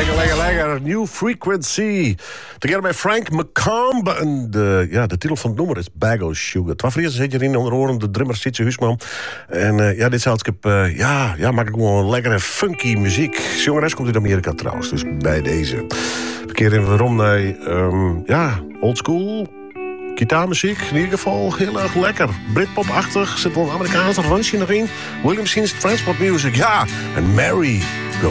Lekker. New Frequency. Together met Frank McComb. En de titel van het nummer is Bag of Sugar. Twaalf zit je erin onder oren. De drummer Sitje Huisman. En dit is maak ik gewoon lekkere funky muziek. Zangeres komt uit Amerika trouwens. Dus bij deze. We keren waarom naar old school gitaarmuziek. In ieder geval heel erg lekker. Britpop-achtig. Zit wel een Amerikaanse randje nog in. William Scene's Transport Music. Ja, en Mary Go.